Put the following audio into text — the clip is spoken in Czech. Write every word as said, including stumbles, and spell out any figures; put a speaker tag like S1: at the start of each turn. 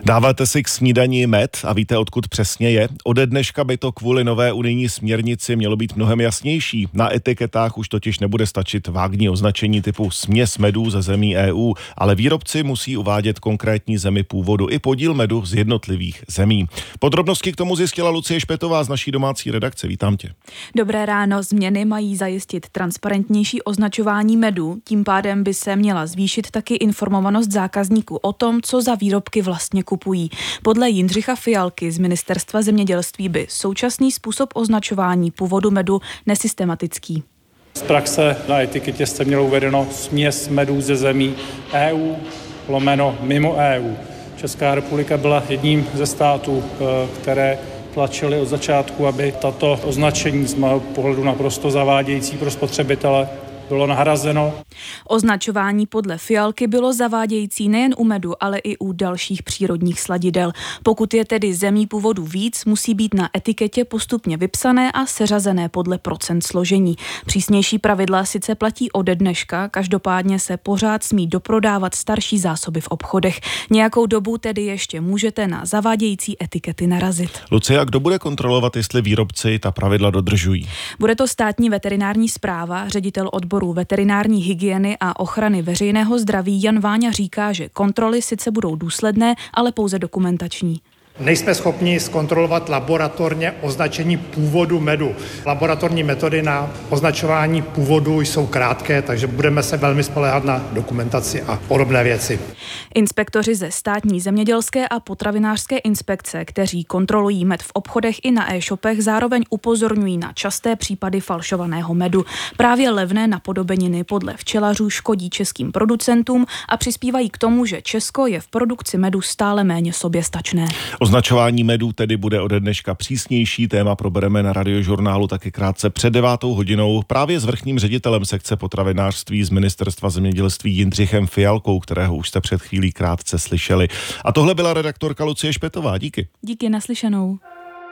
S1: Dáváte si k snídani med a víte, odkud přesně je? Ode dneška by to kvůli nové unijní směrnici mělo být mnohem jasnější. Na etiketách už totiž nebude stačit vágní označení typu směs medů ze zemí E U, ale výrobci musí uvádět konkrétní zemi původu i podíl medu z jednotlivých zemí. Podrobnosti k tomu zjistila Lucie Špetová z naší domácí redakce. Vítám tě.
S2: Dobré ráno. Změny mají zajistit transparentnější označování medu. Tím pádem by se měla zvýšit taky informovanost zákazníků o tom, co za výrobky vlastně kupují. Podle Jindřicha Fialky z Ministerstva zemědělství by současný způsob označování původu medu nesystematický.
S3: Z praxe na etiketě jste mělo uvedeno směs medů ze zemí E U lomeno mimo E U. Česká republika byla jedním ze států, které tlačily od začátku, aby tato označení z mého pohledu naprosto zavádějící pro spotřebitele bylo nahrazeno.
S2: Označování podle Fialky bylo zavádějící nejen u medu, ale i u dalších přírodních sladidel. Pokud je tedy zemí původu víc, musí být na etiketě postupně vypsané a seřazené podle procent složení. Přísnější pravidla sice platí ode dneška, každopádně se pořád smí doprodávat starší zásoby v obchodech. Nějakou dobu tedy ještě můžete na zavádějící etikety narazit.
S1: Lucie, a kdo bude kontrolovat, jestli výrobci ta pravidla dodržují?
S2: Bude to státní veterinární správa. Ředitel odboru veterinární hygieny a ochrany veřejného zdraví Jan Váňa říká, že kontroly sice budou důsledné, ale pouze dokumentační.
S4: Nejsme schopni zkontrolovat laboratorně označení původu medu. Laboratorní metody na označování původu jsou krátké, takže budeme se velmi spoléhat na dokumentaci a podobné věci.
S2: Inspektoři ze státní zemědělské a potravinářské inspekce, kteří kontrolují med v obchodech i na e-shopech, zároveň upozorňují na časté případy falšovaného medu. Právě levné napodobeniny podle včelařů škodí českým producentům a přispívají k tomu, že Česko je v produkci medu stále méně soběstačné.
S1: Označování medu tedy bude ode dneška přísnější. Téma probereme na Radiožurnálu taky krátce před devátou hodinou právě s vrchním ředitelem sekce potravinářství z Ministerstva zemědělství Jindřichem Fialkou, kterého už jste před chvílí krátce slyšeli. A tohle byla redaktorka Lucie Špetová. Díky.
S2: Díky, naslyšenou.